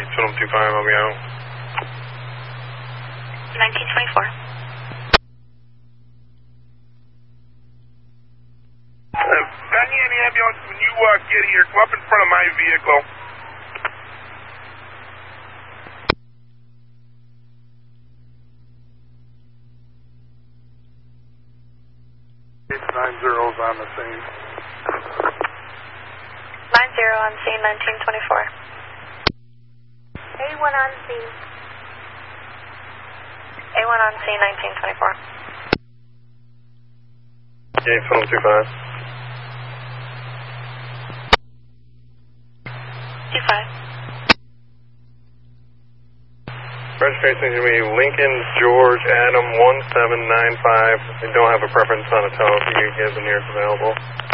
Film 25, I'll be out. 1924. Diane Ambulance, when you get here, come up in front of my vehicle. It's 9-0's on the scene. 9-0 on scene, 1924. A1 on scene. A1 on scene, 1924. Okay, Film 25. 25. Registration is going to be Lincoln George Adam 1795. They don't have a preference on a tone, so you can get the nearest available.